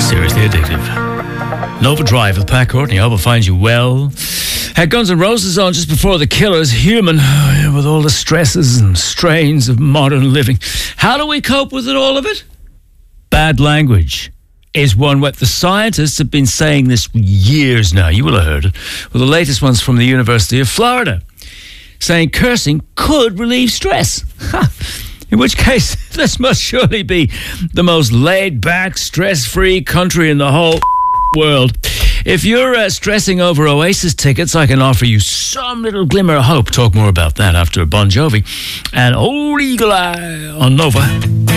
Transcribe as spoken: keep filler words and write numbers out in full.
seriously addictive. Nova Drive with Pat Courtney. I hope it finds you well. Had Guns N' Roses on just before The Killers. Human, with all the stresses and strains of modern living. How do we cope with it, all of it? Bad language is one what the scientists have been saying this for years now. You will have heard it. Well, the latest one's from the University of Florida, saying cursing could relieve stress. In which case, this must surely be the most laid-back, stress-free country in the whole world. If you're uh, stressing over Oasis tickets, I can offer you some little glimmer of hope. Talk more about that after Bon Jovi and Old Eagle Eye on Nova.